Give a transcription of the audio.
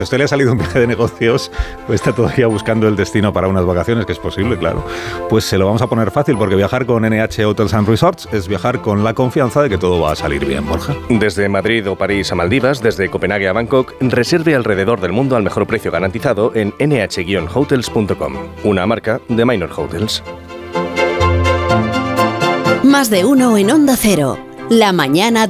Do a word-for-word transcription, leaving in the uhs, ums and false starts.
A usted le ha salido un viaje de negocios, pues está todavía buscando el destino para unas vacaciones, que es posible, claro. Pues se lo vamos a poner fácil, porque viajar con N H Hotels and Resorts es viajar con la confianza de que todo va a salir bien, Borja. Desde Madrid o París a Maldivas, desde Copenhague a Bangkok, reserve alrededor del mundo al mejor precio garantizado en ene hache guion hotels punto com, una marca de Minor Hotels. Más de uno en Onda Cero, la mañana